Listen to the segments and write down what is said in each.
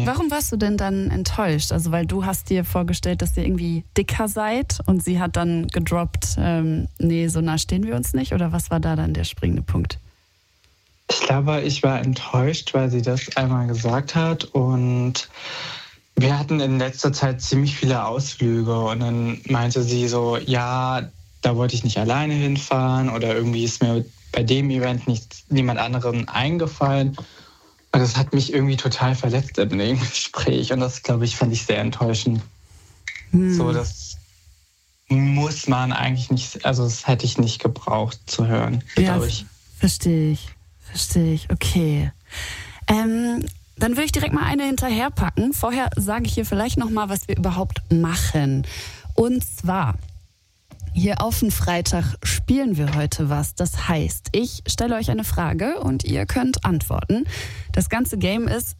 Warum warst du denn dann enttäuscht? Also weil du hast dir vorgestellt, dass ihr irgendwie dicker seid und sie hat dann gedroppt, nee, so nah stehen wir uns nicht? Oder was war da dann der springende Punkt? Ich glaube, ich war enttäuscht, weil sie das einmal gesagt hat und wir hatten in letzter Zeit ziemlich viele Ausflüge und dann meinte sie so, ja, da wollte ich nicht alleine hinfahren oder irgendwie ist mir bei dem Event niemand anderen eingefallen. Und das hat mich irgendwie total verletzt im Gespräch und das, glaube ich, fand ich sehr enttäuschend. So, das muss man eigentlich nicht, also das hätte ich nicht gebraucht zu hören, glaube ich. Verstehe ich, okay. Dann würde ich direkt mal eine hinterherpacken. Vorher sage ich hier vielleicht nochmal, was wir überhaupt machen. Und zwar, hier auf den Freitag spielen wir heute was. Das heißt, ich stelle euch eine Frage und ihr könnt antworten. Das ganze Game ist,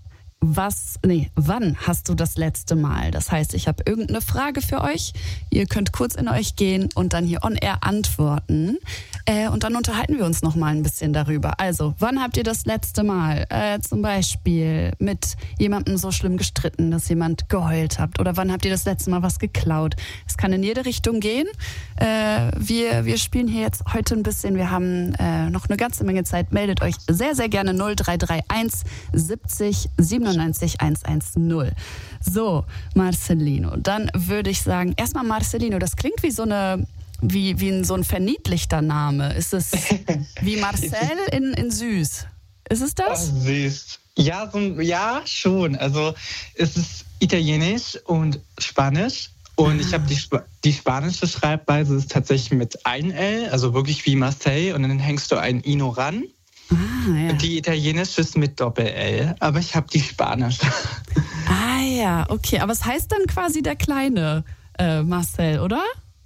wann hast du das letzte Mal? Das heißt, ich habe irgendeine Frage für euch. Ihr könnt kurz in euch gehen und dann hier on air antworten. Und dann unterhalten wir uns noch mal ein bisschen darüber. Also, wann habt ihr das letzte Mal zum Beispiel mit jemandem so schlimm gestritten, dass jemand geheult habt? Oder wann habt ihr das letzte Mal was geklaut? Es kann in jede Richtung gehen. Wir spielen hier jetzt heute ein bisschen. Wir haben noch eine ganze Menge Zeit. Meldet euch sehr, sehr gerne 0331 70 97 110. So, Marcelino. Dann würde ich sagen, erstmal Marcelino, das klingt wie so so ein verniedlichter Name. Ist es wie Marcel in süß? Ist es das? Oh, süß. Ja, schon. Also es ist Italienisch und Spanisch. Und ich habe die spanische Schreibweise ist tatsächlich mit ein L, also wirklich wie Marcel. Und dann hängst du ein Ino ran. Ja. Und die italienische ist mit Doppel-L, aber ich habe die spanische. Ah ja, okay. Aber es heißt dann quasi der kleine Marcel, oder?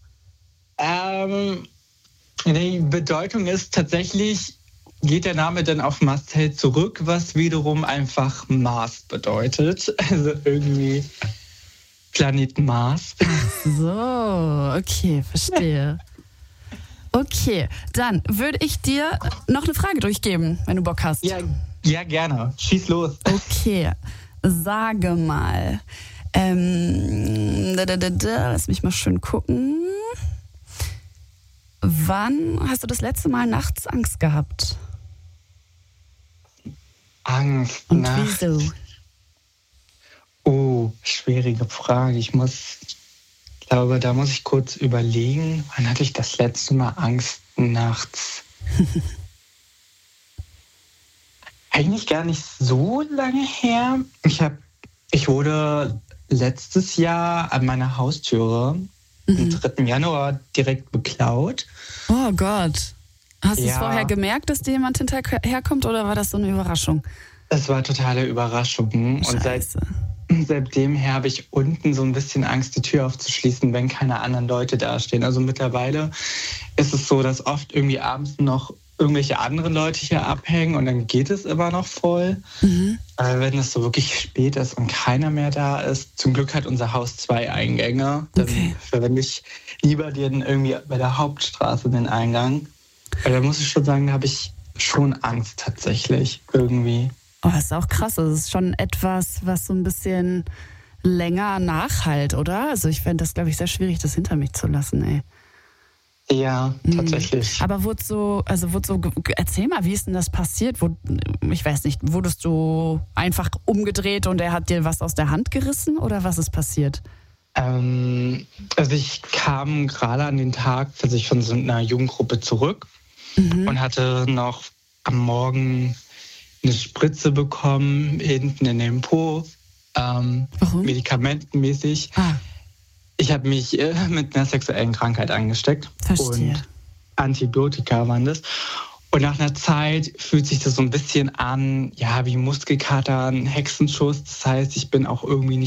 Die Bedeutung ist tatsächlich, geht der Name dann auf Marcel zurück, was wiederum einfach Mars bedeutet. Also irgendwie Planet Mars. So, okay, verstehe. Okay, dann würde ich dir noch eine Frage durchgeben, wenn du Bock hast. Ja, gerne. Schieß los. Okay, sage mal. Lass mich mal schön gucken. Wann hast du das letzte Mal nachts Angst gehabt? Angst und nachts. Wieso? Oh, schwierige Frage. Ich glaube, da muss ich kurz überlegen. Wann hatte ich das letzte Mal Angst nachts? Eigentlich gar nicht so lange her. Ich wurde letztes Jahr an meiner Haustüre am 3. Januar direkt beklaut. Oh Gott. Hast du es vorher gemerkt, dass dir jemand hinterherkommt oder war das so eine Überraschung? Es war totale Überraschung. Scheiße. Und seitdem her habe ich unten so ein bisschen Angst, die Tür aufzuschließen, wenn keine anderen Leute dastehen. Also mittlerweile ist es so, dass oft irgendwie abends noch irgendwelche anderen Leute hier abhängen und dann geht es immer noch voll. Aber wenn es so wirklich spät ist und keiner mehr da ist, zum Glück hat unser Haus 2 Eingänge. Dann verwende ich lieber den irgendwie bei der Hauptstraße den Eingang. Weil da muss ich schon sagen, da habe ich schon Angst tatsächlich irgendwie. Oh, das ist auch krass. Das ist schon etwas, was so ein bisschen länger nachhalt, oder? Also ich fände das, glaube ich, sehr schwierig, das hinter mich zu lassen, ey. Ja, tatsächlich. Aber erzähl mal, wie ist denn das passiert? Ich weiß nicht, wurdest du einfach umgedreht und er hat dir was aus der Hand gerissen oder was ist passiert? Also ich kam gerade an den Tag von so einer Jugendgruppe zurück und hatte noch am Morgen eine Spritze bekommen, hinten in den Po, Warum? medikamentenmäßig. Ich habe mich mit einer sexuellen Krankheit angesteckt. Verstehe. Und Antibiotika waren das. Und nach einer Zeit fühlt sich das so ein bisschen an, ja, wie Muskelkater, ein Hexenschuss. Das heißt, ich bin auch irgendwie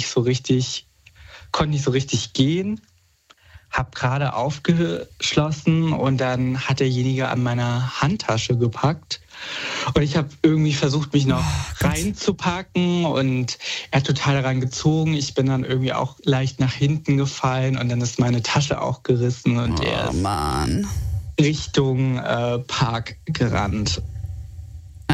konnte nicht so richtig gehen. Habe gerade aufgeschlossen und dann hat derjenige an meiner Handtasche gepackt. Und ich habe irgendwie versucht, mich noch reinzupacken und er hat total daran gezogen. Ich bin dann irgendwie auch leicht nach hinten gefallen und dann ist meine Tasche auch gerissen und er ist Richtung Park gerannt.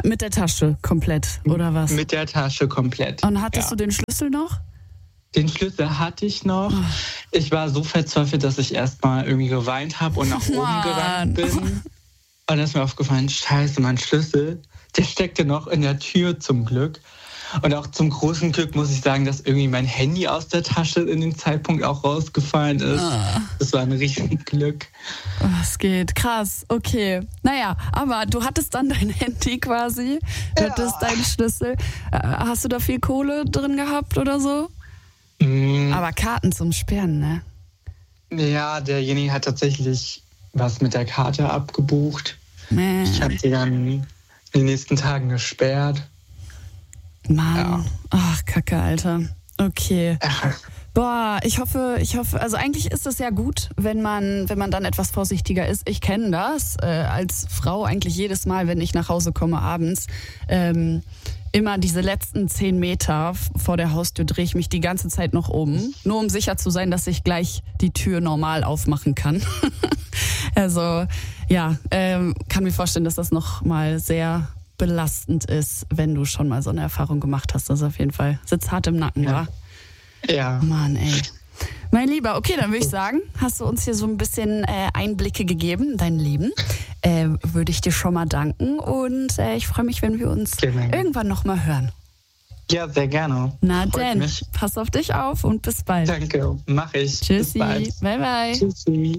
Mit der Tasche komplett, oder was? Mit der Tasche komplett. Und hattest du den Schlüssel noch? Den Schlüssel hatte ich noch. Ich war so verzweifelt, dass ich erstmal irgendwie geweint habe und nach oben gerannt bin. Und dann ist mir aufgefallen, scheiße, mein Schlüssel, der steckte noch in der Tür zum Glück. Und auch zum großen Glück muss ich sagen, dass irgendwie mein Handy aus der Tasche in dem Zeitpunkt auch rausgefallen ist. Das war ein Riesenglück. Es geht, krass, okay. Naja, aber du hattest dann dein Handy quasi, du hattest deinen Schlüssel. Hast du da viel Kohle drin gehabt oder so? Aber Karten zum Sperren, ne? Ja, derjenige hat tatsächlich was mit der Karte abgebucht. Ich habe die dann in den nächsten Tagen gesperrt. Mann, ach, Kacke, Alter. Okay. Boah, ich hoffe, also eigentlich ist es ja gut, wenn man dann etwas vorsichtiger ist. Ich kenne das als Frau eigentlich jedes Mal, wenn ich nach Hause komme abends. Immer diese letzten 10 Meter vor der Haustür drehe ich mich die ganze Zeit noch um, nur um sicher zu sein, dass ich gleich die Tür normal aufmachen kann. Also, ja, kann mir vorstellen, dass das nochmal sehr belastend ist, wenn du schon mal so eine Erfahrung gemacht hast. Das ist auf jeden Fall, sitzt hart im Nacken, wa? Ja. Mann, ey. Mein Lieber, okay, dann würde ich sagen, hast du uns hier so ein bisschen Einblicke gegeben in dein Leben. Würde ich dir schon mal danken und ich freue mich, wenn wir uns irgendwann nochmal hören. Ja, sehr gerne. Na denn, pass auf dich auf und bis bald. Danke, mach ich. Tschüssi, bis bald. Bye bye. Tschüssi.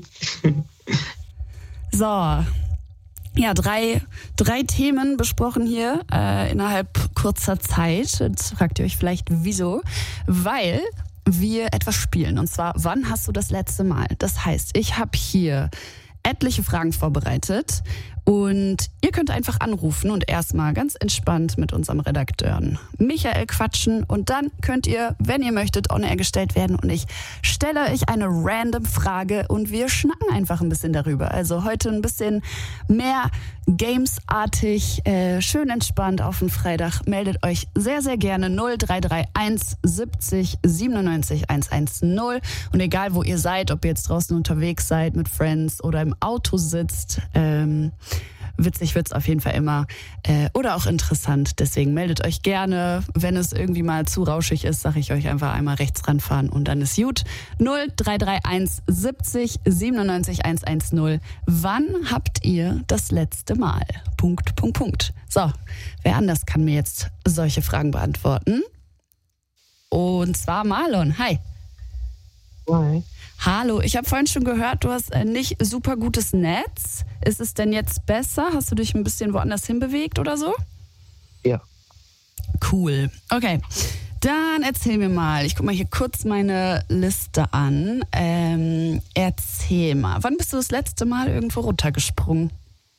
So, ja, drei Themen besprochen hier innerhalb kurzer Zeit. Jetzt fragt ihr euch vielleicht, wieso? Weil wir etwas spielen. Und zwar, wann hast du das letzte Mal? Das heißt, ich habe hier etliche Fragen vorbereitet und ihr könnt einfach anrufen und erstmal ganz entspannt mit unserem Redakteur Michael quatschen und dann könnt ihr, wenn ihr möchtet, on air gestellt werden und ich stelle euch eine random Frage und wir schnacken einfach ein bisschen darüber. Also heute ein bisschen mehr Games-artig, schön entspannt auf den Freitag. Meldet euch sehr, sehr gerne 0331 70 97 110 und egal wo ihr seid, ob ihr jetzt draußen unterwegs seid mit Friends oder im Auto sitzt, witzig wird's auf jeden Fall immer oder auch interessant. Deswegen meldet euch gerne. Wenn es irgendwie mal zu rauschig ist, sage ich euch einfach einmal rechts ranfahren und dann ist gut. 0331 70 97 110. Wann habt ihr das letzte Mal? Punkt. So, wer anders kann mir jetzt solche Fragen beantworten? Und zwar Marlon. Hi. Hi. Hallo, ich habe vorhin schon gehört, du hast nicht super gutes Netz. Ist es denn jetzt besser? Hast du dich ein bisschen woanders hinbewegt oder so? Ja. Cool. Okay, dann erzähl mir mal. Ich gucke mal hier kurz meine Liste an. Erzähl mal, wann bist du das letzte Mal irgendwo runtergesprungen?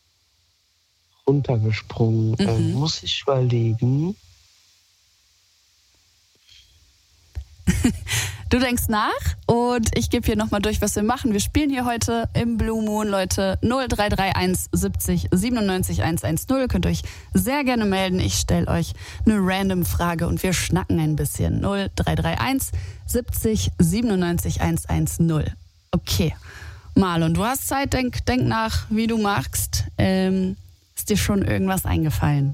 Runtergesprungen. Muss ich überlegen. Du denkst nach und ich gebe hier nochmal durch, was wir machen. Wir spielen hier heute im Blue Moon, Leute. 0331 70 97 110. Könnt euch sehr gerne melden. Ich stelle euch eine random Frage und wir schnacken ein bisschen. 0331 70 97 110. Okay. Marlon, du hast Zeit, denk nach, wie du magst. Ist dir schon irgendwas eingefallen?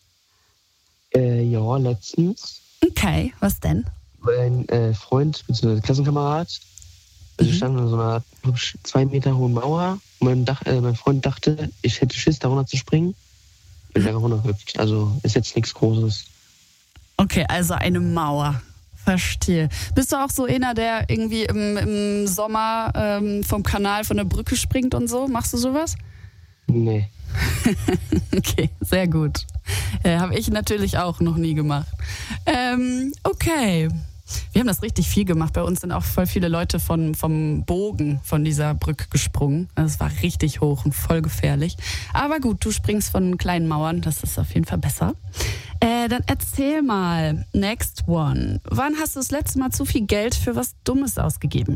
Ja, letztens. Okay, was denn? Mein Freund bzw. Klassenkamerad, wir standen an so einer 2 Meter hohen Mauer. Mein Freund dachte, ich hätte Schiss, da runter zu springen. Bin da runtergehüpft. Also ist jetzt nichts Großes. Okay, also eine Mauer. Verstehe. Bist du auch so einer, der irgendwie im Sommer vom Kanal von der Brücke springt und so? Machst du sowas? Nee. Okay, sehr gut. Habe ich natürlich auch noch nie gemacht. Okay. Wir haben das richtig viel gemacht. Bei uns sind auch voll viele Leute vom Bogen von dieser Brücke gesprungen. Das war richtig hoch und voll gefährlich. Aber gut, du springst von kleinen Mauern. Das ist auf jeden Fall besser. Dann erzähl mal, next one. Wann hast du das letzte Mal zu viel Geld für was Dummes ausgegeben?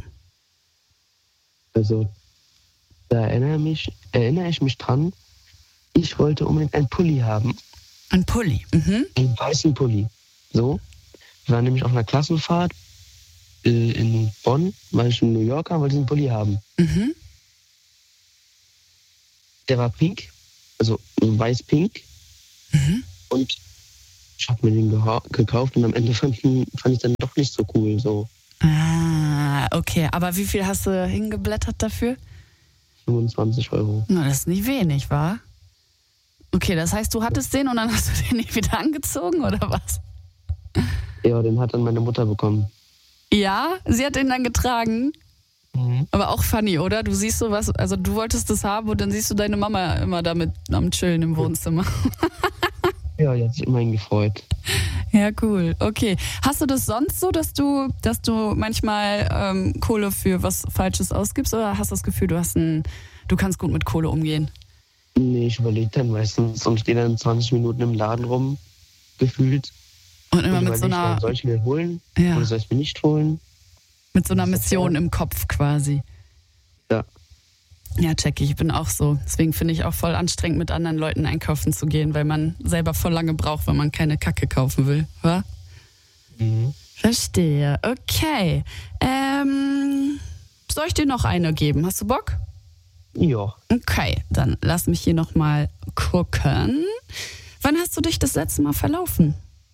Also, da erinnere ich mich dran. Ich wollte unbedingt einen Pulli haben. Ein Pulli? Einen weißen Pulli. So. Wir waren nämlich auf einer Klassenfahrt in Bonn, war ich in New Yorker, wollte diesen Pulli haben. Der war pink, also weiß-pink. Und ich habe mir den gekauft und am Ende fand ich dann doch nicht so cool. So Ah, okay. Aber wie viel hast du hingeblättert dafür? 25 €. Na, das ist nicht wenig, wa? Okay, das heißt, du hattest den und dann hast du den nicht wieder angezogen, oder was? Ja, den hat dann meine Mutter bekommen. Ja, sie hat den dann getragen. Mhm. Aber auch funny, oder? Du siehst sowas, also du wolltest das haben und dann siehst du deine Mama immer damit am Chillen im Wohnzimmer. Ja, die hat sich immerhin gefreut. Ja, cool. Okay. Hast du das sonst so, dass du manchmal Kohle für was Falsches ausgibst, oder hast du das Gefühl, du kannst gut mit Kohle umgehen? Nee, ich überlege dann meistens und stehe dann 20 Minuten im Laden rum, gefühlt. Und immer Und mit so einer, soll ich mir holen ja, oder soll ich mir nicht holen? mit so einer Mission im Kopf quasi. Ja. Ja, check ich bin auch so. Deswegen finde ich auch voll anstrengend, mit anderen Leuten einkaufen zu gehen, weil man selber voll lange braucht, wenn man keine Kacke kaufen will, wa? Mhm. Verstehe. Okay. Soll ich dir noch eine geben? Hast du Bock? Ja. Okay, dann lass mich hier nochmal gucken. Wann hast du dich das letzte Mal verlaufen?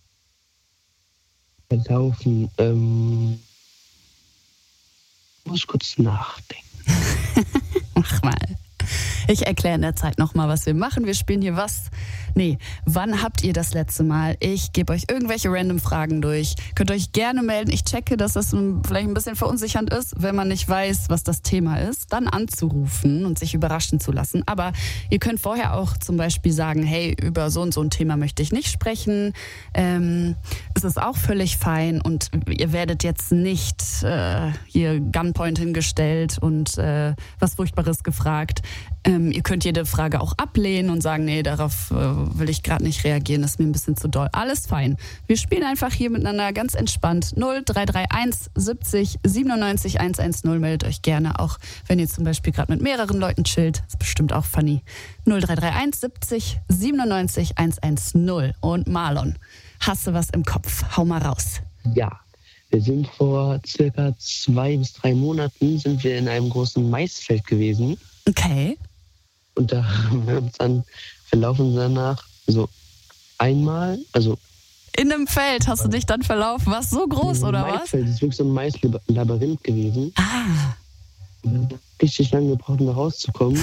Verlaufen, muss ich kurz nachdenken. Mach mal. Ich erkläre in der Zeit nochmal, was wir machen. Wir spielen hier was. Nee, wann habt ihr das letzte Mal? Ich gebe euch irgendwelche random Fragen durch. Könnt euch gerne melden. Ich checke, dass das vielleicht ein bisschen verunsichernd ist, wenn man nicht weiß, was das Thema ist. Dann anzurufen und sich überraschen zu lassen. Aber ihr könnt vorher auch zum Beispiel sagen, hey, über so und so ein Thema möchte ich nicht sprechen. Es ist auch völlig fein und ihr werdet jetzt nicht hier Gunpoint hingestellt und was Furchtbares gefragt. Ihr könnt jede Frage auch ablehnen und sagen, nee, darauf will ich gerade nicht reagieren, das ist mir ein bisschen zu doll. Alles fein. Wir spielen einfach hier miteinander ganz entspannt. 0331 70 97 110. Meldet euch gerne, auch wenn ihr zum Beispiel gerade mit mehreren Leuten chillt. Ist bestimmt auch funny. 0331 70 97 110. Und Marlon, hast du was im Kopf? Hau mal raus. Ja, wir sind vor circa 2 bis 3 Monaten sind wir in einem großen Maisfeld gewesen. Okay. Und da haben wir uns dann verlaufen danach so einmal, also In einem Feld hast du dich dann verlaufen. War es so groß, oder was? Maisfeld, das ist wirklich so ein Maislabyrinth gewesen. Ah. Wir haben richtig lange gebraucht, um da rauszukommen.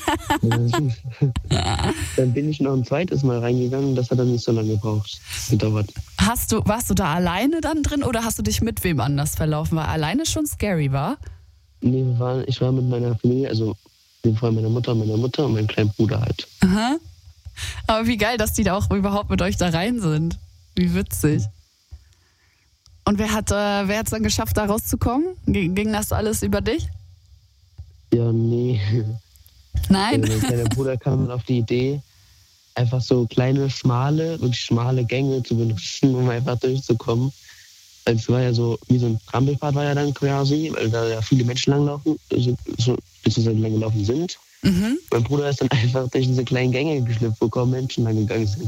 Dann bin ich noch ein zweites Mal reingegangen, das hat dann nicht so lange gedauert. Warst du da alleine dann drin oder hast du dich mit wem anders verlaufen? Weil alleine schon scary war? Nee, ich war mit meiner Familie, also dem Freund meiner Mutter und meinem kleinen Bruder halt. Aha. Aber wie geil, dass die da auch überhaupt mit euch da rein sind. Wie witzig. Und wer hat's dann geschafft, da rauszukommen? Ging das alles über dich? Ja, nee. Nein? Mein kleiner Bruder kam dann auf die Idee, einfach so wirklich schmale Gänge zu benutzen, um einfach durchzukommen. Also es war ja so, wie so ein Trampelpfad war ja dann quasi, weil da ja viele Menschen beziehungsweise lang gelaufen sind. Mhm. Mein Bruder ist dann einfach durch diese kleinen Gänge geschlüpft, wo kaum Menschen lang gegangen sind.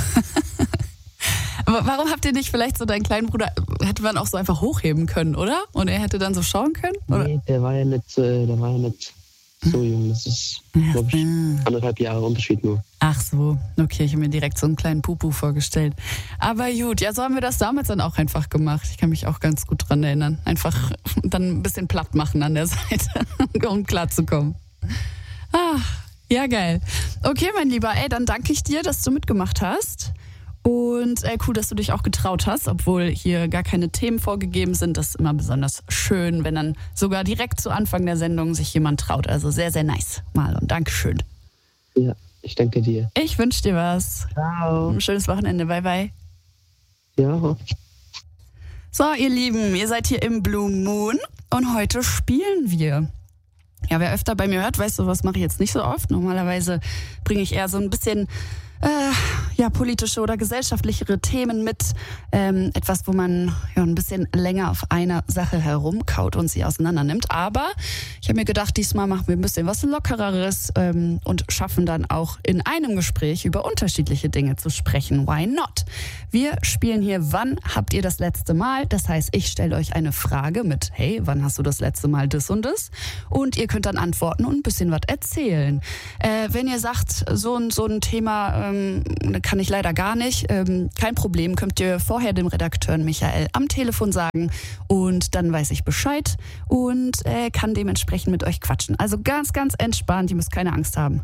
Aber warum habt ihr nicht vielleicht so deinen kleinen Bruder, hätte man auch so einfach hochheben können, oder? Und er hätte dann so schauen können? Oder? Nee, der war ja nicht so jung. Das ist, glaube ich, 1,5 Jahre Unterschied nur. Ach so, okay, ich habe mir direkt so einen kleinen Pupu vorgestellt. Aber gut, ja, so haben wir das damals dann auch einfach gemacht. Ich kann mich auch ganz gut dran erinnern. Einfach dann ein bisschen platt machen an der Seite, um klarzukommen. Ach, ja geil. Okay, mein Lieber, dann danke ich dir, dass du mitgemacht hast. Und cool, dass du dich auch getraut hast, obwohl hier gar keine Themen vorgegeben sind. Das ist immer besonders schön, wenn dann sogar direkt zu Anfang der Sendung sich jemand traut. Also sehr, sehr nice, Marlon. Dankeschön. Ja, ich danke dir. Ich wünsche dir was. Ciao. Ein schönes Wochenende. Bye, bye. Ja. So, ihr Lieben, ihr seid hier im Blue Moon und heute spielen wir. Ja, wer öfter bei mir hört, weiß, sowas mache ich jetzt nicht so oft. Normalerweise bringe ich eher so ein bisschen politische oder gesellschaftlichere Themen mit. Etwas, wo man ein bisschen länger auf einer Sache herumkaut und sie auseinander nimmt. Aber ich habe mir gedacht, diesmal machen wir ein bisschen was Lockereres und schaffen dann auch in einem Gespräch über unterschiedliche Dinge zu sprechen. Why not? Wir spielen hier, wann habt ihr das letzte Mal? Das heißt, ich stelle euch eine Frage mit, hey, wann hast du das letzte Mal das und das? Und ihr könnt dann antworten und ein bisschen was erzählen. Wenn ihr sagt, so ein Thema, eine kann ich leider gar nicht. Kein Problem, könnt ihr vorher dem Redakteur Michael am Telefon sagen und dann weiß ich Bescheid und kann dementsprechend mit euch quatschen. Also ganz, ganz entspannt, ihr müsst keine Angst haben.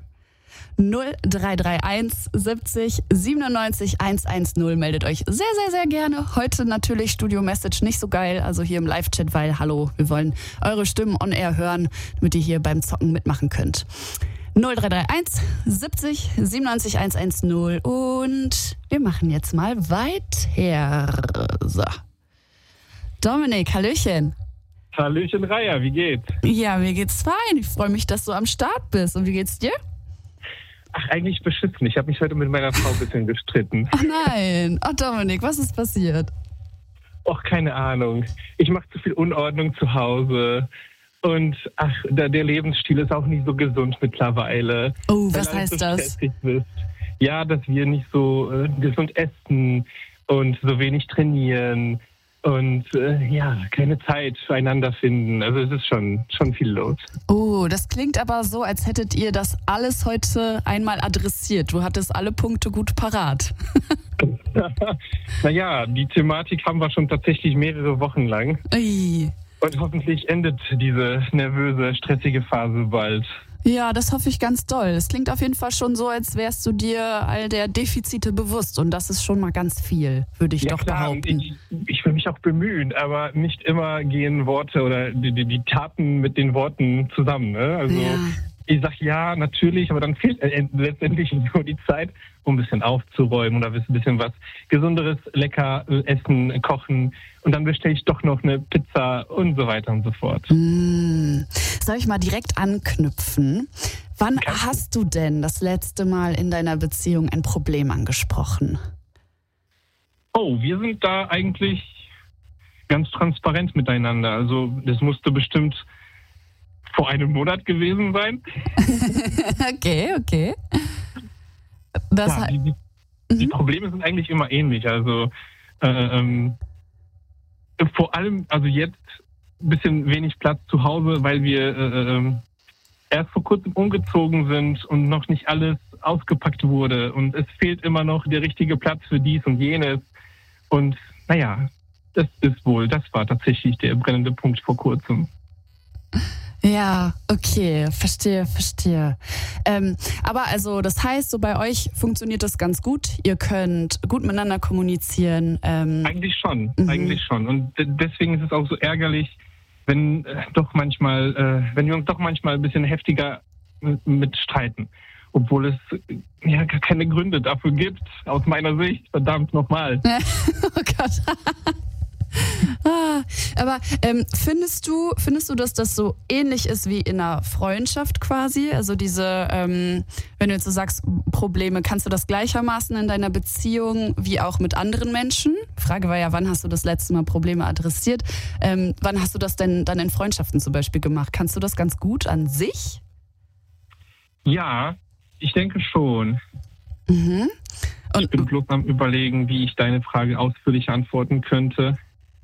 0331 70 97 110 meldet euch sehr, sehr, sehr gerne. Heute natürlich Studio Message nicht so geil, also hier im Live-Chat, weil, hallo, wir wollen eure Stimmen on air hören, damit ihr hier beim Zocken mitmachen könnt. 0331 70 97 110 und wir machen jetzt mal weiter. So. Dominik, hallöchen. Hallöchen, Raya, wie geht's? Ja, mir geht's fein. Ich freue mich, dass du am Start bist. Und wie geht's dir? Ach, eigentlich beschissen. Ich habe mich heute mit meiner Frau ein bisschen gestritten. Ach nein. Ach Dominik, was ist passiert? Och, keine Ahnung. Ich mache zu viel Unordnung zu Hause. Und ach, der Lebensstil ist auch nicht so gesund mittlerweile. Oh, was heißt das? Ja, dass wir nicht so gesund essen und so wenig trainieren. Und keine Zeit füreinander finden. Also es ist schon viel los. Oh, das klingt aber so, als hättet ihr das alles heute einmal adressiert. Du hattest alle Punkte gut parat. Naja, die Thematik haben wir schon tatsächlich mehrere Wochen lang. Ui. Und hoffentlich endet diese nervöse, stressige Phase bald. Ja, das hoffe ich ganz doll. Es klingt auf jeden Fall schon so, als wärst du dir all der Defizite bewusst. Und das ist schon mal ganz viel, würde ich doch klar, behaupten. Ich will mich auch bemühen, aber nicht immer gehen Worte oder die Taten mit den Worten zusammen. Ne? Also ich sage ja, natürlich, aber dann fehlt letztendlich nur die Zeit, um ein bisschen aufzuräumen oder ein bisschen was Gesunderes, lecker essen, kochen. Und dann bestelle ich doch noch eine Pizza und so weiter und so fort. Soll ich mal direkt anknüpfen? Wann hast du denn das letzte Mal in deiner Beziehung ein Problem angesprochen? Oh, wir sind da eigentlich ganz transparent miteinander. Also das musste bestimmt vor einem Monat gewesen sein. Okay. Die Probleme sind eigentlich immer ähnlich. Also vor allem, also jetzt ein bisschen wenig Platz zu Hause, weil wir erst vor kurzem umgezogen sind und noch nicht alles ausgepackt wurde. Und es fehlt immer noch der richtige Platz für dies und jenes. Und naja, das war tatsächlich der brennende Punkt vor kurzem. Ja, okay, verstehe. Aber also das heißt, so bei euch funktioniert das ganz gut. Ihr könnt gut miteinander kommunizieren. Eigentlich schon. Und deswegen ist es auch so ärgerlich, wenn wir uns doch manchmal ein bisschen heftiger mit streiten. Obwohl es ja gar keine Gründe dafür gibt, aus meiner Sicht. Verdammt nochmal. Oh Gott. Aber findest du, dass das so ähnlich ist wie in einer Freundschaft quasi? Also diese, wenn du jetzt so sagst, Probleme, kannst du das gleichermaßen in deiner Beziehung wie auch mit anderen Menschen? Frage war ja, wann hast du das letzte Mal Probleme adressiert? Wann hast du das denn dann in Freundschaften zum Beispiel gemacht? Kannst du das ganz gut an sich? Ja, ich denke schon. Mhm. Und ich bin bloß am Überlegen, wie ich deine Frage ausführlich antworten könnte.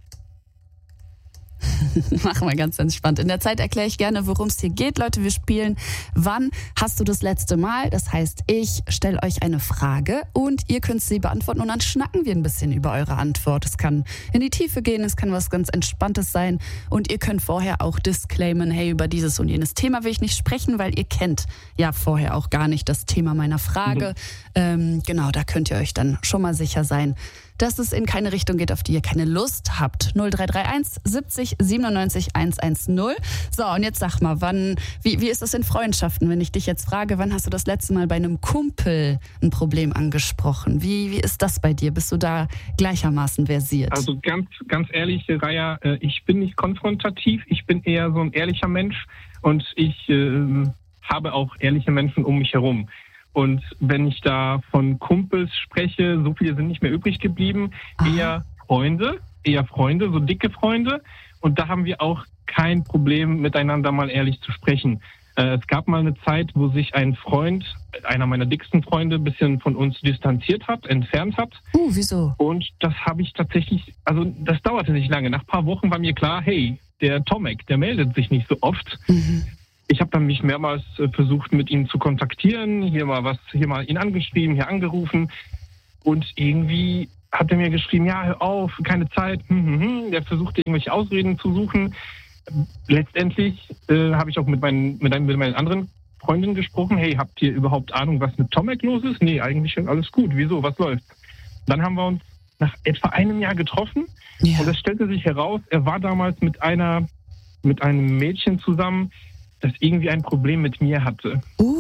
Machen wir ganz entspannt. In der Zeit erkläre ich gerne, worum es hier geht. Leute, wir spielen Wann hast du das letzte Mal? Das heißt, ich stelle euch eine Frage und ihr könnt sie beantworten und dann schnacken wir ein bisschen über eure Antwort. Es kann in die Tiefe gehen, es kann was ganz Entspanntes sein und ihr könnt vorher auch disclaimen, hey, über dieses und jenes Thema will ich nicht sprechen, weil ihr kennt ja vorher auch gar nicht das Thema meiner Frage. Genau, da könnt ihr euch dann schon mal sicher sein, dass es in keine Richtung geht, auf die ihr keine Lust habt. 0331 70 97 110. So, und jetzt sag mal, wie ist das in Freundschaften? Wenn ich dich jetzt frage, wann hast du das letzte Mal bei einem Kumpel ein Problem angesprochen? Wie ist das bei dir? Bist du da gleichermaßen versiert? Also ganz ehrlich, Raya, ich bin nicht konfrontativ. Ich bin eher so ein ehrlicher Mensch und ich habe auch ehrliche Menschen um mich herum. Und wenn ich da von Kumpels spreche, so viele sind nicht mehr übrig geblieben, eher Freunde, so dicke Freunde. Und da haben wir auch kein Problem, miteinander mal ehrlich zu sprechen. Es gab mal eine Zeit, wo sich ein Freund, einer meiner dicksten Freunde, ein bisschen von uns distanziert hat, entfernt hat. Wieso? Und das habe ich tatsächlich, also das dauerte nicht lange. Nach ein paar Wochen war mir klar, hey, der Tomek, der meldet sich nicht so oft. Mhm. Ich habe dann mich mehrmals versucht, mit ihm zu kontaktieren, hier mal ihn angeschrieben, hier angerufen. Und irgendwie hat er mir geschrieben, ja, hör auf, keine Zeit. Der versuchte irgendwelche Ausreden zu suchen. Letztendlich habe ich auch mit meinen anderen Freundinnen gesprochen. Hey, habt ihr überhaupt Ahnung, was mit Tomek los ist? Nee, eigentlich ist alles gut. Wieso? Was läuft? Dann haben wir uns nach etwa einem Jahr getroffen. Ja. Und es stellte sich heraus, er war damals mit einem Mädchen zusammen, das irgendwie ein Problem mit mir hatte.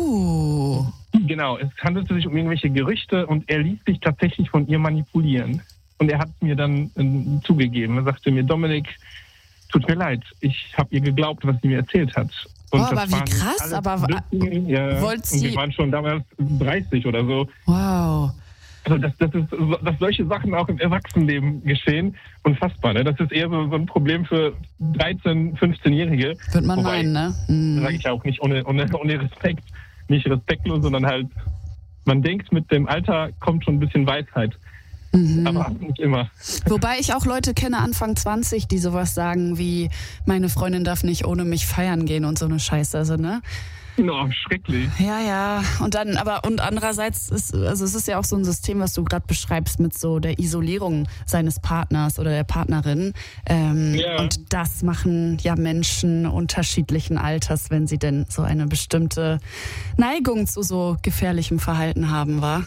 Genau, es handelte sich um irgendwelche Gerüchte und er ließ sich tatsächlich von ihr manipulieren. Und er hat mir dann zugegeben. Er sagte mir, Dominik, tut mir leid, ich habe ihr geglaubt, was sie mir erzählt hat. Und aber wie krass, aber wollt sie... Und wir waren schon damals 30 oder so. Wow. Also dass solche Sachen auch im Erwachsenenleben geschehen, unfassbar. Ne? Das ist eher so ein Problem für 13-, 15-Jährige. Wird man meinen, ne? Sage ich auch nicht ohne Respekt. Nicht respektlos, sondern halt, man denkt, mit dem Alter kommt schon ein bisschen Weisheit. Aber nicht immer. Wobei ich auch Leute kenne, Anfang 20, die sowas sagen wie, meine Freundin darf nicht ohne mich feiern gehen und so eine Scheiße. Also, ne? No, schrecklich. Ja. Und andererseits es ist ja auch so ein System, was du gerade beschreibst mit so der Isolierung seines Partners oder der Partnerin. Und das machen ja Menschen unterschiedlichen Alters, wenn sie denn so eine bestimmte Neigung zu so gefährlichem Verhalten haben, wa?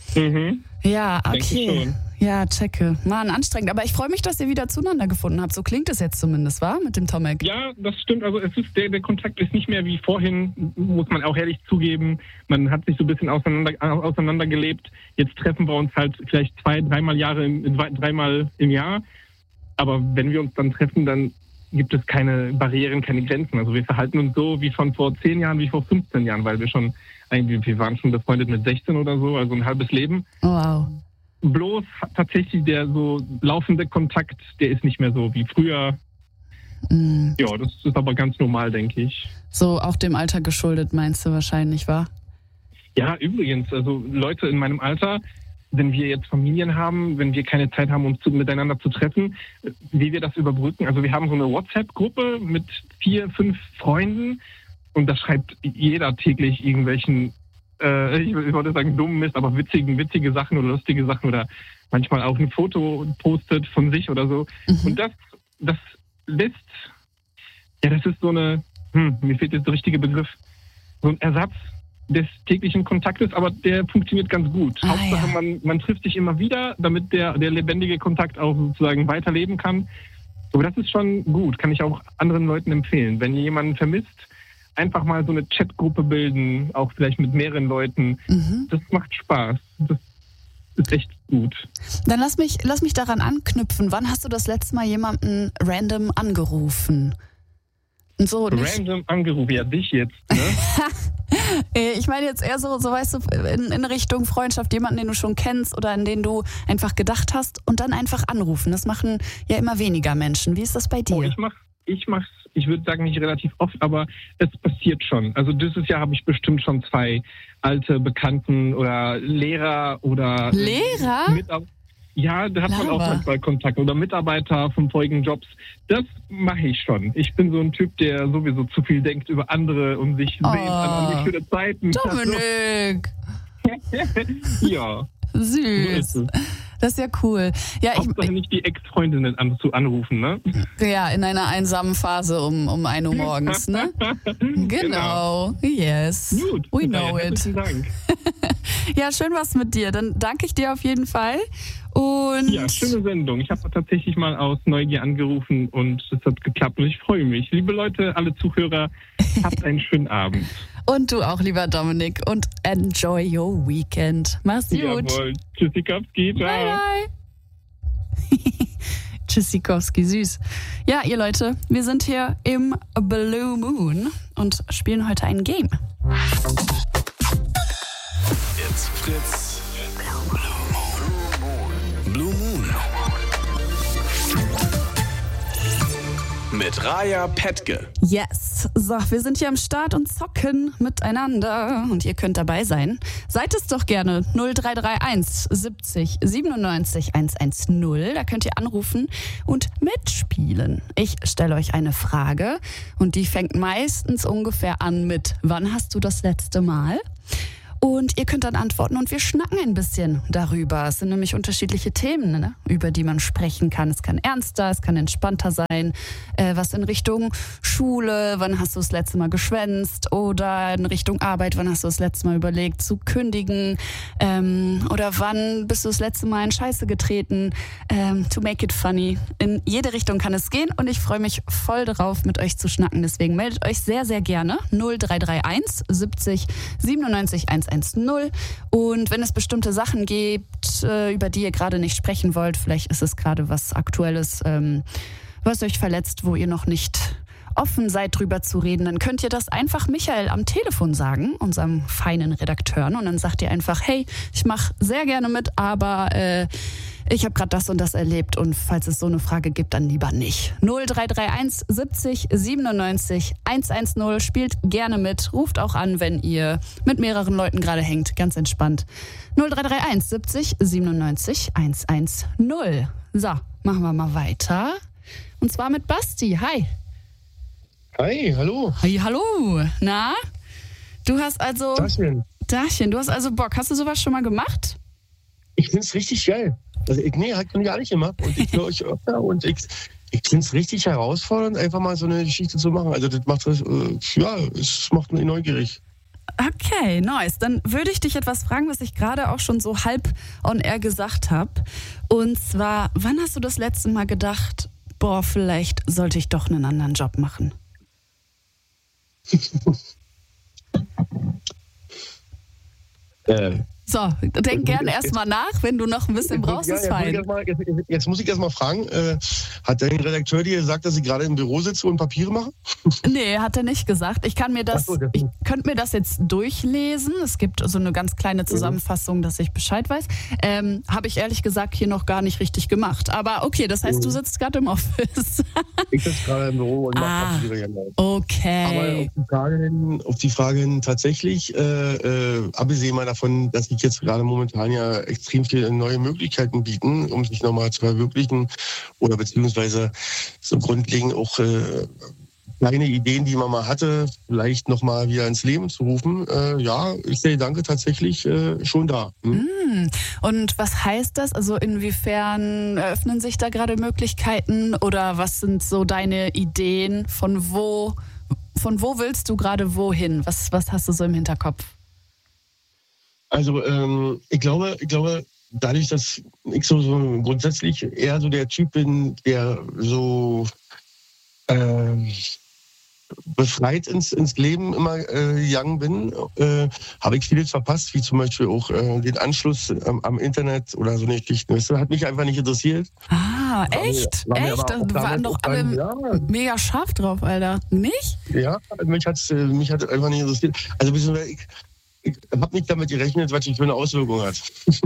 Ja, okay. Ja, checke. Mann, anstrengend. Aber ich freue mich, dass ihr wieder zueinander gefunden habt. So klingt es jetzt zumindest, wa? Mit dem Tomek. Ja, das stimmt. Also es ist der Kontakt ist nicht mehr wie vorhin, muss man auch ehrlich zugeben. Man hat sich so ein bisschen auseinandergelebt. Jetzt treffen wir uns halt vielleicht 2-3 Mal im Jahr. Aber wenn wir uns dann treffen, dann gibt es keine Barrieren, keine Grenzen. Also wir verhalten uns so wie schon vor 10 Jahren, wie vor 15 Jahren, weil wir waren schon befreundet mit 16 oder so, also ein halbes Leben. Oh, wow. Bloß tatsächlich der so laufende Kontakt, der ist nicht mehr so wie früher. Ja, das ist aber ganz normal, denke ich. So auch dem Alter geschuldet, meinst du wahrscheinlich, wa? Ja, übrigens, also Leute in meinem Alter, wenn wir jetzt Familien haben, wenn wir keine Zeit haben, uns miteinander zu treffen, wie wir das überbrücken. Also wir haben so eine WhatsApp-Gruppe mit 4, 5 Freunden und da schreibt jeder täglich irgendwelchen, ich wollte sagen dummen Mist, aber witzige Sachen oder lustige Sachen oder manchmal auch ein Foto postet von sich oder so. Und das lässt, ja, das ist so eine, mir fehlt jetzt der richtige Begriff, so ein Ersatz des täglichen Kontaktes, aber der funktioniert ganz gut. Hauptsache, man trifft sich immer wieder, damit der lebendige Kontakt auch sozusagen weiterleben kann. Aber das ist schon gut, kann ich auch anderen Leuten empfehlen. Wenn ihr jemanden vermisst, einfach mal so eine Chatgruppe bilden, auch vielleicht mit mehreren Leuten. Das macht Spaß. Das ist echt gut. Dann lass mich daran anknüpfen. Wann hast du das letzte Mal jemanden random angerufen? Und so random angerufen, ja, dich jetzt, ne? Ich meine jetzt eher so weißt du, in Richtung Freundschaft, jemanden, den du schon kennst oder an den du einfach gedacht hast und dann einfach anrufen. Das machen ja immer weniger Menschen. Wie ist das bei dir? Oh, ich mach's, ich würde sagen nicht relativ oft, aber es passiert schon. Also dieses Jahr habe ich bestimmt schon 2 alte Bekannten oder Lehrer oder... Lehrer? Ja, da hat man auch manchmal Kontakt. Oder Mitarbeiter von vorigen Jobs. Das mache ich schon. Ich bin so ein Typ, der sowieso zu viel denkt über andere und sich sehnt an die schönen Zeiten. Dominik! Ja. Süß. Das ist ja cool. Ja, Hauptsache nicht die Ex-Freundinnen anrufen, ne? Ja, in einer einsamen Phase um 1 Uhr morgens, ne? Genau. Yes. Gut. We know it. Herzlichen Dank. Ja, schön was mit dir. Dann danke ich dir auf jeden Fall. Und ja, schöne Sendung. Ich habe tatsächlich mal aus Neugier angerufen und es hat geklappt und ich freue mich. Liebe Leute, alle Zuhörer, habt einen schönen Abend. Und du auch, lieber Dominik. Und enjoy your weekend. Mach's gut. Jawohl. Tschüssikowski. Ciao. Bye, bye. Tschüssikowski, süß. Ja, ihr Leute, wir sind hier im Blue Moon und spielen heute ein Game. It's Fritz. Blue Moon. Mit Raja Pettke. Yes. So, wir sind hier am Start und zocken miteinander. Und ihr könnt dabei sein. Seid es doch gerne. 0331 70 97 110. Da könnt ihr anrufen und mitspielen. Ich stelle euch eine Frage. Und die fängt meistens ungefähr an mit: Wann hast du das letzte Mal? Und ihr könnt dann antworten und wir schnacken ein bisschen darüber. Es sind nämlich unterschiedliche Themen, ne, über die man sprechen kann. Es kann ernster, es kann entspannter sein. Was in Richtung Schule, wann hast du das letzte Mal geschwänzt? Oder in Richtung Arbeit, wann hast du das letzte Mal überlegt zu kündigen? Oder wann bist du das letzte Mal in Scheiße getreten? To make it funny. In jede Richtung kann es gehen und ich freue mich voll darauf, mit euch zu schnacken. Deswegen meldet euch sehr, sehr gerne. 0331 70 97 110. Und wenn es bestimmte Sachen gibt, über die ihr gerade nicht sprechen wollt, vielleicht ist es gerade was Aktuelles, was euch verletzt, wo ihr noch nicht offen seid, drüber zu reden, dann könnt ihr das einfach Michael am Telefon sagen, unserem feinen Redakteur. Und dann sagt ihr einfach, hey, ich mache sehr gerne mit, aber ich habe gerade das und das erlebt und falls es so eine Frage gibt, dann lieber nicht. 0331 70 97 110, spielt gerne mit, ruft auch an, wenn ihr mit mehreren Leuten gerade hängt, ganz entspannt. 0331 70 97 110. So, machen wir mal weiter. Und zwar mit Basti. Hi. Hi, hallo. Hi, hallo. Na? Du hast also... Dachchen, du hast also Bock. Hast du sowas schon mal gemacht? Ich find's richtig geil. Also hat man gar nicht gemacht. Und ich höre euch öfter und ich find's richtig herausfordernd, einfach mal so eine Geschichte zu machen. Also das macht es macht mich neugierig. Okay, nice. Dann würde ich dich etwas fragen, was ich gerade auch schon so halb on air gesagt habe. Und zwar, wann hast du das letzte Mal gedacht, boah, vielleicht sollte ich doch einen anderen Job machen? So, denk gern erstmal nach, wenn du noch ein bisschen brauchst, ist fein. Jetzt muss ich erst mal fragen, hat dein Redakteur dir gesagt, dass ich gerade im Büro sitze und Papiere mache? Nee, hat er nicht gesagt. Ich könnte mir das jetzt durchlesen. Es gibt so eine ganz kleine Zusammenfassung, dass ich Bescheid weiß. Habe ich ehrlich gesagt hier noch gar nicht richtig gemacht. Aber okay, das heißt, du sitzt gerade im Office. Ich sitze gerade im Büro und mache Papiere. Okay. Aber auf die Frage hin tatsächlich, abgesehen mal davon, dass ich jetzt gerade momentan ja extrem viele neue Möglichkeiten bieten, um sich nochmal zu verwirklichen oder beziehungsweise so grundlegend auch kleine Ideen, die man mal hatte, vielleicht nochmal wieder ins Leben zu rufen. Ja, ist der Gedanke tatsächlich schon da. Und was heißt das? Also inwiefern eröffnen sich da gerade Möglichkeiten oder was sind so deine Ideen? Von wo willst du gerade wohin? Was hast du so im Hinterkopf? Also ich glaube, dadurch, dass ich so grundsätzlich eher so der Typ bin, der so befreit ins Leben immer gegangen bin, habe ich vieles verpasst, wie zum Beispiel auch den Anschluss am Internet oder so eine Geschichte. Das hat mich einfach nicht interessiert. Ah, echt? Echt? Da waren doch alle mega scharf drauf, Alter. Nicht? Ja, mich hat einfach nicht interessiert. Also ich habe nicht damit gerechnet, was das für eine Auswirkung hat.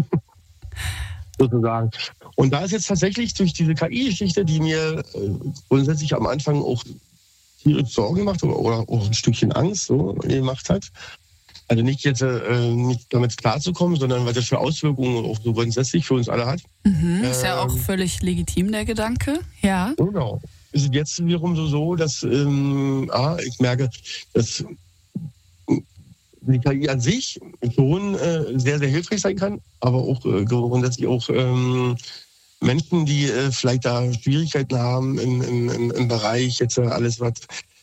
Sozusagen. Und da ist jetzt tatsächlich durch diese KI-Geschichte, die mir grundsätzlich am Anfang auch tierisch Sorgen gemacht oder auch ein Stückchen Angst gemacht hat. Also nicht jetzt nicht damit klarzukommen, sondern was das für Auswirkungen auch so grundsätzlich für uns alle hat. Ist ja auch völlig legitim, der Gedanke. Ja. Genau. Ist es jetzt wiederum so, dass ich merke, dass die KI an sich schon sehr, sehr hilfreich sein kann, aber auch grundsätzlich auch Menschen, die vielleicht da Schwierigkeiten haben im Bereich jetzt alles, was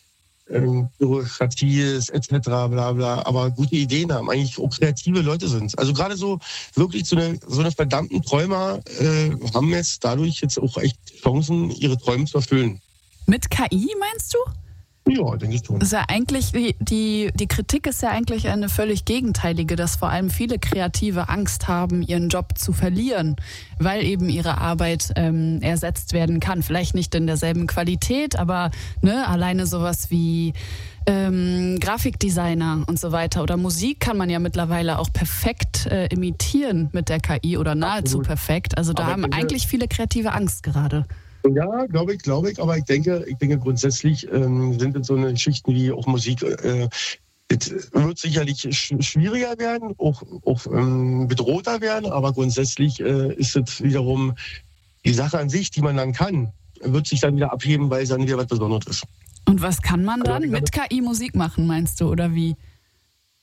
Bürokratie ist, etc., bla bla, aber gute Ideen haben, eigentlich auch kreative Leute sind. Also gerade so wirklich so eine verdammten Träumer haben jetzt dadurch jetzt auch echt Chancen, ihre Träume zu erfüllen. Mit KI meinst du? Ja, denke ich schon. Ist ja eigentlich, die Kritik ist ja eigentlich eine völlig gegenteilige, dass vor allem viele Kreative Angst haben, ihren Job zu verlieren, weil eben ihre Arbeit ersetzt werden kann. Vielleicht nicht in derselben Qualität, aber alleine sowas wie Grafikdesigner und so weiter oder Musik kann man ja mittlerweile auch perfekt imitieren mit der KI oder nahezu perfekt. Also da haben eigentlich viele Kreative Angst gerade. Ja, glaube ich, aber ich denke grundsätzlich sind es so eine Geschichten wie auch Musik, es wird sicherlich schwieriger werden, auch bedrohter werden, aber grundsätzlich ist es wiederum die Sache an sich, die man dann kann, wird sich dann wieder abheben, weil es dann wieder was Besonderes ist. Und was kann man dann mit KI Musik machen, meinst du, oder wie?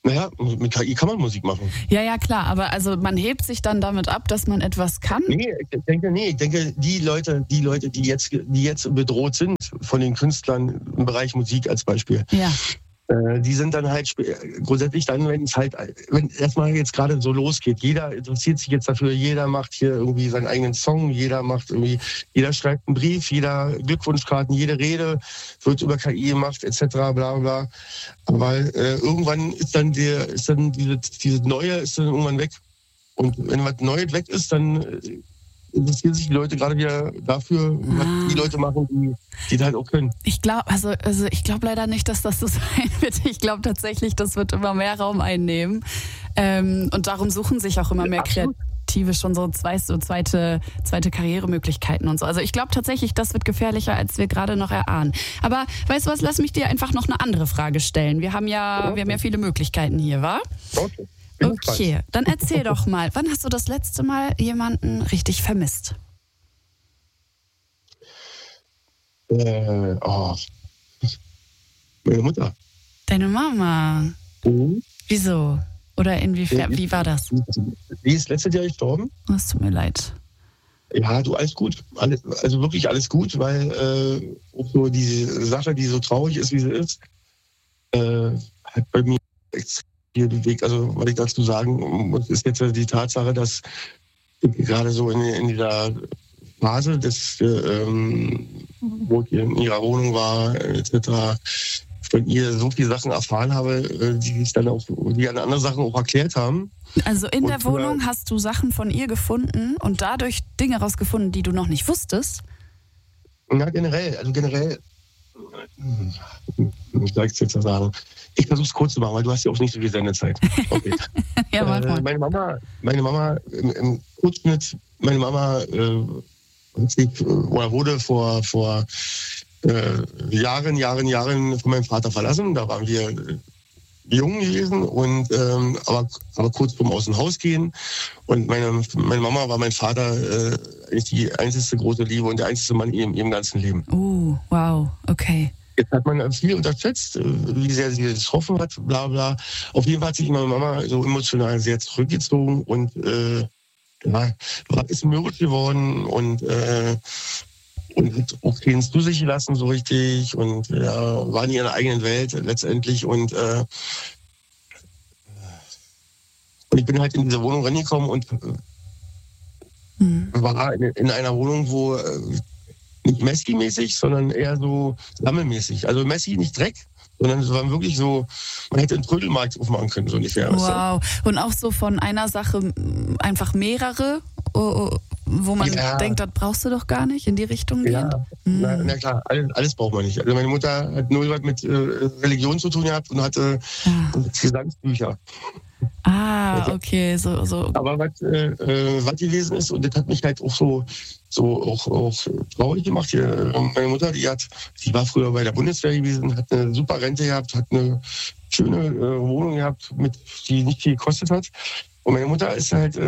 Naja, mit KI kann man Musik machen. Ja, klar, aber also man hebt sich dann damit ab, dass man etwas kann? Ich denke, die Leute, die jetzt bedroht sind von den Künstlern im Bereich Musik als Beispiel, Ja. die sind dann halt grundsätzlich dann, wenn erstmal jetzt gerade so losgeht, jeder interessiert sich jetzt dafür, jeder macht hier irgendwie seinen eigenen Song, jeder schreibt einen Brief, jeder Glückwunschkarten, jede Rede wird über KI gemacht, etc., bla bla. Aber irgendwann ist dann dieses Neue ist dann irgendwann weg. Und wenn was Neues weg ist, dann interessieren sich die Leute gerade wieder dafür, was die Leute machen, die halt auch können. Ich glaube leider nicht, dass das so sein wird. Ich glaube tatsächlich, das wird immer mehr Raum einnehmen. Und darum suchen sich auch immer mehr Kreative schon so zweite Karrieremöglichkeiten und so. Also ich glaube tatsächlich, das wird gefährlicher, als wir gerade noch erahnen. Aber weißt du was, lass mich dir einfach noch eine andere Frage stellen. Wir haben ja viele Möglichkeiten hier, wa? Okay, dann erzähl doch mal, wann hast du das letzte Mal jemanden richtig vermisst? Meine Mutter. Deine Mama? Mhm. Wieso? Oder inwiefern? Wie war das? Die ist letztes Jahr gestorben. Oh, es tut mir leid. Ja, du, alles gut. Also wirklich alles gut, weil auch so diese Sache, die so traurig ist, wie sie ist, hat bei mir extrem viel bewegt. Also, was ich dazu sagen muss, ist jetzt die Tatsache, dass gerade so in dieser Phase, wo ich in ihrer Wohnung war, etc., von ihr so viele Sachen erfahren habe, die an andere Sachen auch erklärt haben. Also in der Wohnung hast du Sachen von ihr gefunden und dadurch Dinge rausgefunden, die du noch nicht wusstest? Ja, generell, ich sage es jetzt mal sagen. Ich versuche es kurz zu machen, weil du hast ja auch nicht so viel Sendezeit. Okay. Ja, mach mal. Meine Mama im Kurzschnitt, wurde vor Jahren von meinem Vater verlassen. Da waren wir jung gewesen und aber kurz vorm Aus dem Haus gehen. Und meine Mama war mein Vater eigentlich die einzige große Liebe und der einzige Mann in ihrem ganzen Leben. Oh, wow, okay. Jetzt hat man viel unterschätzt, wie sehr sie es getroffen hat, bla bla. Auf jeden Fall hat sich meine Mama so emotional sehr zurückgezogen und ist mürrisch geworden und hat auch keinen zu sich gelassen so richtig und war in ihrer eigenen Welt letztendlich und ich bin halt in diese Wohnung reingekommen und war in einer Wohnung, wo nicht Messi-mäßig, sondern eher so Sammelmäßig. Also Messi nicht Dreck, sondern es war wirklich so, man hätte einen Trödelmarkt aufmachen können, so ungefähr. Wow. Und auch so von einer Sache einfach mehrere, wo man denkt, das brauchst du doch gar nicht, in die Richtung gehen? Ja, na klar, alles braucht man nicht. Also meine Mutter hat nur was mit Religion zu tun gehabt und hatte Gesangsbücher. Ah, okay, so. Aber was gewesen ist, und das hat mich halt auch auch traurig gemacht. Meine Mutter, die war früher bei der Bundeswehr gewesen, hat eine super Rente gehabt, hat eine schöne Wohnung gehabt, die nicht viel gekostet hat. Und meine Mutter ist halt,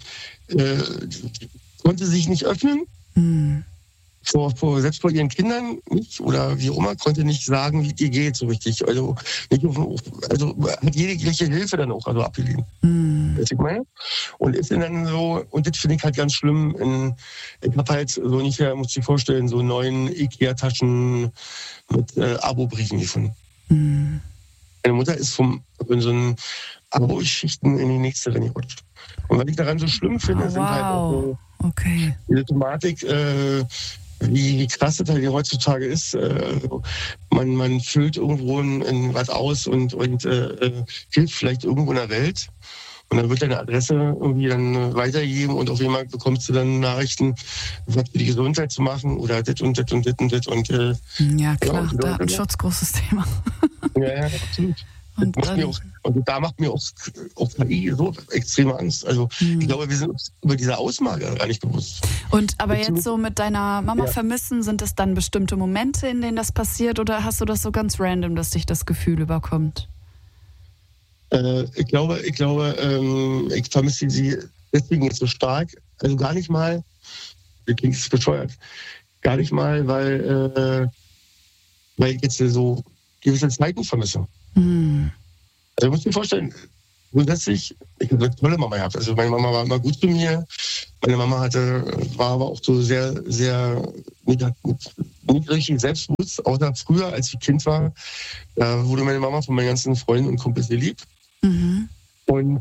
konnte sich nicht öffnen. Selbst vor ihren Kindern nicht oder wie auch immer, konnte nicht sagen, wie es ihr geht so richtig. Also hat jegliche Hilfe dann auch abgelehnt. Weißt du, ich meine? Und ist dann so, und das finde ich halt ganz schlimm. Ich habe halt so ungefähr, muss ich dir vorstellen, so 9 Ikea-Taschen mit Abo-Briefen gefunden. Meine Mutter ist in so einen Abo-Schichten in die nächste reingerutscht. Und was ich daran so schlimm finde, sind halt auch so diese Thematik, wie krass das halt heutzutage ist. Man füllt irgendwo in was aus und hilft vielleicht irgendwo in der Welt. Und dann wird deine Adresse irgendwie dann weitergegeben und auf einmal bekommst du dann Nachrichten, was für die Gesundheit zu machen oder das und das und das und das. Und, ja, klar, Datenschutz, großes Thema. Ja, absolut. Und da macht mir auch KI so extreme Angst. Also ich glaube, wir sind uns über diese Ausmaße gar nicht bewusst. Aber jetzt so mit deiner Mama vermissen, sind es dann bestimmte Momente, in denen das passiert oder hast du das so ganz random, dass dich das Gefühl überkommt? Ich glaube, ich vermisse sie deswegen jetzt so stark. Also gar nicht mal, das klingt bescheuert, gar nicht mal, weil ich jetzt so gewisse Zeiten vermisse. Also, du musst dir vorstellen, grundsätzlich, ich habe eine tolle Mama gehabt. Also, meine Mama war immer gut zu mir. Meine Mama war aber auch so sehr, sehr, nicht richtig selbstbewusst, außer früher, als ich Kind war. Da wurde meine Mama von meinen ganzen Freunden und Kumpels geliebt. Mhm. Und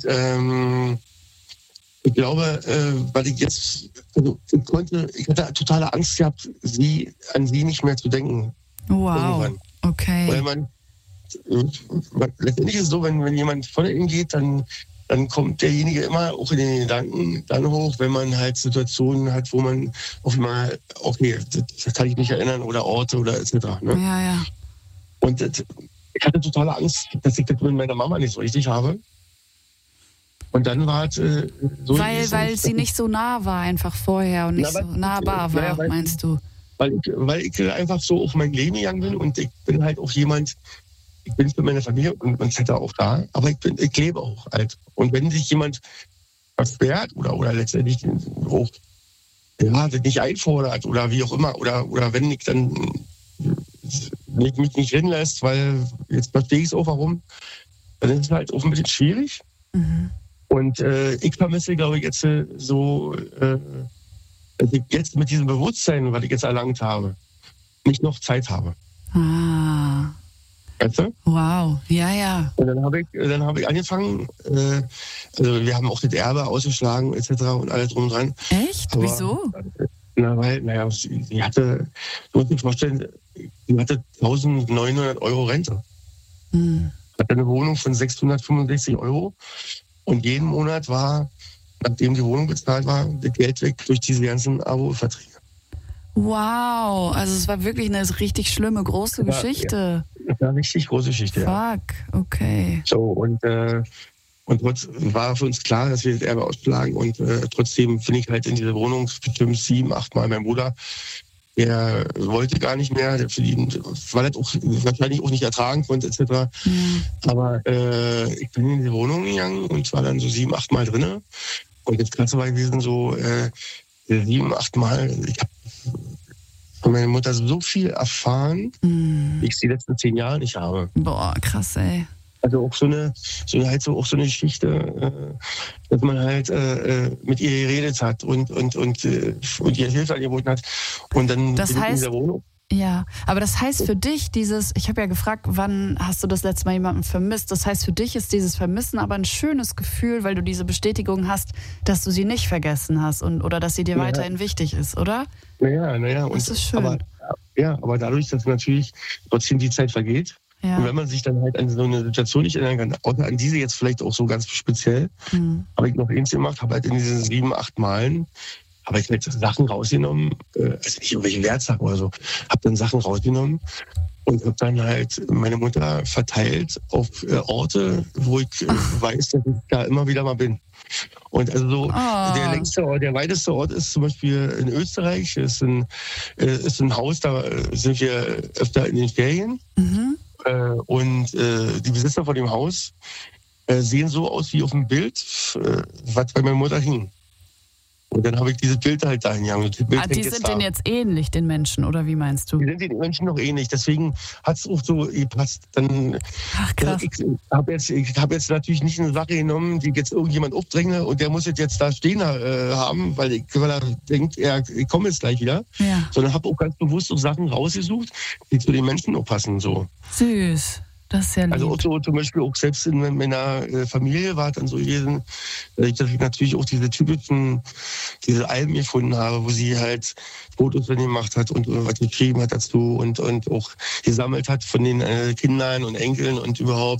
ich glaube, weil ich jetzt, also ich hatte totale Angst gehabt, an sie nicht mehr zu denken. Wow, Irgendwann. okay. Weil letztendlich ist es so, wenn jemand vor ihm geht, dann kommt derjenige immer auch in den Gedanken dann hoch, wenn man halt Situationen hat, wo man auf einmal, okay, das kann ich mich erinnern, oder Orte oder etc. Ne? Ja. Und ich hatte totale Angst, dass ich das mit meiner Mama nicht so richtig habe. Und dann war es so... Weil sie nicht so nah war einfach vorher und nicht so nahbar war, meinst du? Weil ich einfach so auf mein Leben gegangen bin und ich bin halt auch jemand, ich bin für meine Familie und etc. auch da, aber ich lebe auch halt. Und wenn sich jemand versperrt oder letztendlich auch nicht einfordert oder wie auch immer, oder wenn ich dann mich nicht hinlässt, weil jetzt verstehe ich es auch warum, dann ist es halt auch ein bisschen schwierig. Mhm. Und ich vermisse, glaube ich, jetzt dass ich jetzt mit diesem Bewusstsein, was ich jetzt erlangt habe, nicht noch Zeit habe. Ah. Weißt du? Wow, ja. Und dann habe ich angefangen, also wir haben auch das Erbe ausgeschlagen etc. und alles drum und dran. Echt? Aber, wieso? Sie hatte, du musst dir vorstellen, sie hatte 1.900 Euro Rente. Hm. Hatte eine Wohnung von 665 Euro und jeden Monat war, nachdem die Wohnung bezahlt war, das Geld weg durch diese ganzen Abo-Verträge. Wow, also es war wirklich eine richtig schlimme, große Geschichte. Ja, das war eine richtig große Geschichte, Fuck, okay. So, und trotzdem war für uns klar, dass wir das Erbe ausschlagen und trotzdem bin ich halt in diese Wohnung bestimmt 7, 8 Mal. Mein Bruder, der wollte gar nicht mehr, weil er auch wahrscheinlich auch nicht ertragen konnte etc. Ja. Aber ich bin in die Wohnung gegangen und war dann so 7, 8 Mal drinne. Und das Krasse war gewesen, so 7, 8 Mal, ich habe von meiner Mutter so viel erfahren, wie ich sie die letzten 10 Jahre nicht habe. Boah, krass, ey. Also auch so eine Geschichte, dass man halt mit ihr geredet hat und ihr Hilfe angeboten hat. Und dann das bin ich in heißt, dieser Wohnung. Ja, aber das heißt für dich ich habe ja gefragt, wann hast du das letzte Mal jemanden vermisst? Das heißt für dich ist dieses Vermissen aber ein schönes Gefühl, weil du diese Bestätigung hast, dass du sie nicht vergessen hast oder dass sie dir weiterhin wichtig ist, oder? Naja. Das ist schön. Aber dadurch, dass natürlich trotzdem die Zeit vergeht, ja. Und wenn man sich dann halt an so eine Situation nicht erinnern kann, außer an diese jetzt vielleicht auch so ganz speziell, habe ich noch eins gemacht, habe halt in diesen 7, 8 Malen habe ich halt Sachen rausgenommen, also nicht irgendwelche Wertsachen oder so, habe dann Sachen rausgenommen und habe dann halt meine Mutter verteilt auf Orte, wo ich weiß, dass ich da immer wieder mal bin. Und also so der längste Ort, der weiteste Ort ist zum Beispiel in Österreich, ist ein Haus, da sind wir öfter in den Ferien. Mhm. Und die Besitzer von dem Haus sehen so aus wie auf dem Bild, was bei meiner Mutter hing. Und dann habe ich diese Bilder halt dahin gehangen. Die sind denen jetzt ähnlich, den Menschen, oder wie meinst du? Die sind den Menschen noch ähnlich. Deswegen hat es auch so gepasst. Ach, krass. Ich habe jetzt natürlich nicht eine Sache genommen, die jetzt irgendjemand aufdränge und der muss jetzt da stehen haben, weil er denkt, ich komme jetzt gleich wieder. Ja. Sondern habe auch ganz bewusst so Sachen rausgesucht, die zu den Menschen auch passen. So. Süß. Das ist ja lieb. Also auch so zum Beispiel auch selbst in meiner Familie war es dann so gewesen, dass ich natürlich auch diese Alben gefunden habe, wo sie halt Fotos von gemacht hat und was geschrieben hat dazu und auch gesammelt hat von den Kindern und Enkeln und überhaupt.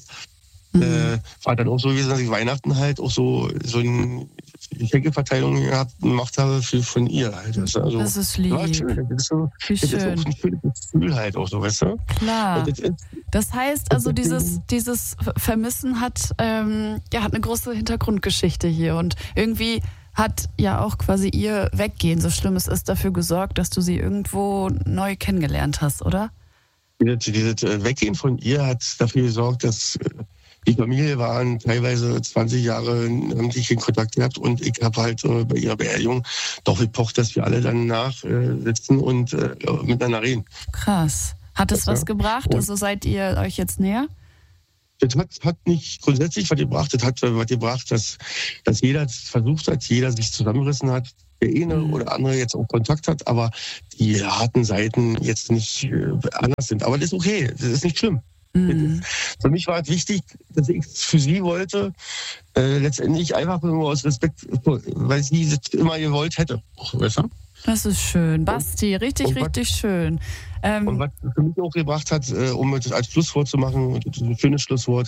War dann auch so gewesen, dass ich Weihnachten halt auch so eine Geschenkeverteilung gemacht habe von ihr halt. Also, das ist lieb. Das ist auch ein schönes Gefühl halt auch so, weißt du? Klar. Das heißt also, dieses Vermissen hat eine große Hintergrundgeschichte hier und irgendwie hat ja auch quasi ihr Weggehen, so schlimm es ist, dafür gesorgt, dass du sie irgendwo neu kennengelernt hast, oder? Dieses Weggehen von ihr hat dafür gesorgt, dass die Familie waren teilweise 20 Jahre nicht in Kontakt gehabt und ich habe halt bei ihrer Beerdigung doch gepocht, dass wir alle dann sitzen und miteinander reden. Krass. Hat es was gebracht? Also seid ihr euch jetzt näher? Das hat nicht grundsätzlich was gebracht. Das hat was gebracht, dass jeder es versucht hat, jeder sich zusammengerissen hat, der eine oder andere jetzt auch Kontakt hat, aber die harten Seiten jetzt nicht anders sind. Aber das ist okay, das ist nicht schlimm. Für mich war es wichtig, dass ich es für sie wollte, letztendlich einfach nur aus Respekt, weil sie es immer gewollt hätte. Weißt du? Das ist schön. Basti, richtig schön. Und was für mich auch gebracht hat, um das als Schlusswort zu machen, das ist ein schönes Schlusswort,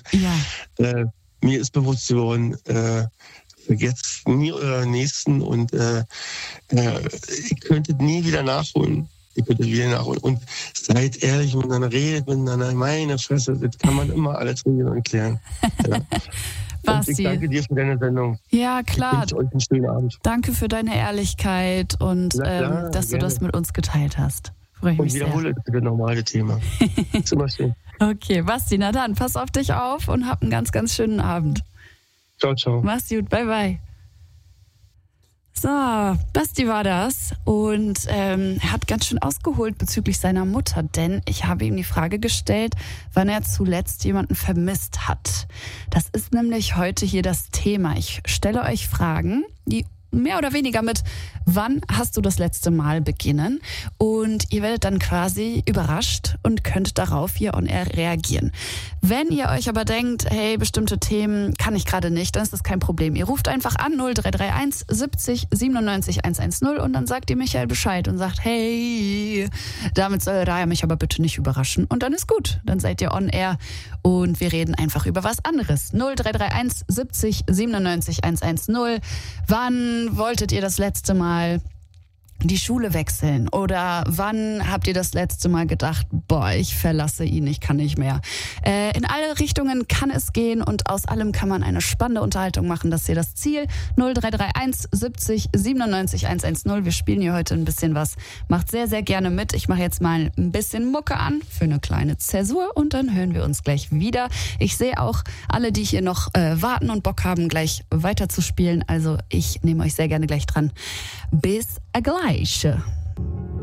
mir ist bewusst geworden, vergesst nie euren Nächsten und ihr könntet nie wieder nachholen. Und seid ehrlich miteinander, redet miteinander. Meine Fresse, das kann man immer alles regeln und klären. Ja. Basti. Und ich danke dir für deine Sendung. Ja, klar. Ich wünsche euch einen schönen Abend. Danke für deine Ehrlichkeit und dass du das mit uns geteilt hast. Freue ich mich sehr. Und wiederhole das normale Thema. Ist immer schön. Okay, Basti, na dann, pass auf dich auf und hab einen ganz, ganz schönen Abend. Ciao, ciao. Mach's gut, bye, bye. So, Basti war das und er hat ganz schön ausgeholt bezüglich seiner Mutter, denn ich habe ihm die Frage gestellt, wann er zuletzt jemanden vermisst hat. Das ist nämlich heute hier das Thema. Ich stelle euch Fragen, die mehr oder weniger mit wann hast du das letzte Mal beginnen und ihr werdet dann quasi überrascht und könnt darauf hier on air reagieren. Wenn ihr euch aber denkt, hey, bestimmte Themen kann ich gerade nicht, dann ist das kein Problem. Ihr ruft einfach an 0331 70 97 110 und dann sagt ihr Michael Bescheid und sagt, hey, damit soll Raya mich aber bitte nicht überraschen und dann ist gut. Dann seid ihr on air und wir reden einfach über was anderes. 0331 70 97 110. Wann wolltet ihr das letzte Mal die Schule wechseln? Oder wann habt ihr das letzte Mal gedacht, boah, ich verlasse ihn, ich kann nicht mehr? In alle Richtungen kann es gehen und aus allem kann man eine spannende Unterhaltung machen. Das ist hier das Ziel. 0331 70 97 110. Wir spielen hier heute ein bisschen was. Macht sehr, sehr gerne mit. Ich mache jetzt mal ein bisschen Mucke an für eine kleine Zäsur und dann hören wir uns gleich wieder. Ich sehe auch alle, die hier noch warten und Bock haben, gleich weiter zu spielen. Also ich nehme euch sehr gerne gleich dran. Bis gleich.